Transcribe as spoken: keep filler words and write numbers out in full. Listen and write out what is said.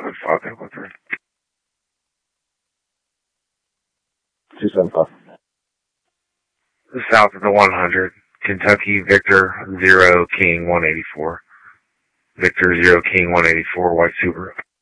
seven five, ten one three. two seven five. South of the one hundred. Kentucky, Victor, zero, King, one eighty-four. Victor, zero, King, one eighty-four, White Subaru.